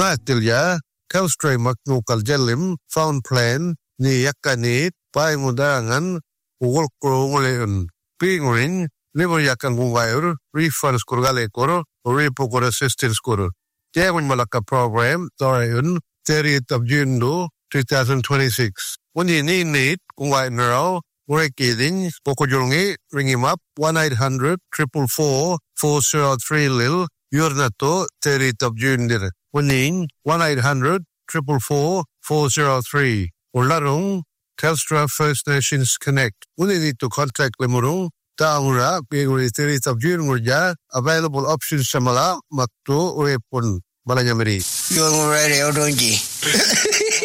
Matilya, Telstra Maknukal Jelim, Found Plan, Ni Yakanit, Pai Mudangan, Wolkroleon, Pingrin, Liver Yakanguair, Refunds Kurgalekor, Repokor Assistance Kur. Jawin Malaka Program, Dorian, 30th of June 2026. When you need Kungwai Nero, Murekidin, Pokojungi, ring him up, 1-800-444-403 Lil, Yurnato, 30th of June. Wanin, 1-800-444-403. Ularung, Telstra First Nations Connect. When you need to contact Lemurung, Taungra, being 30th of June, available options Samala, Makto, Repun, Balanyamari. You're on radio, don't you?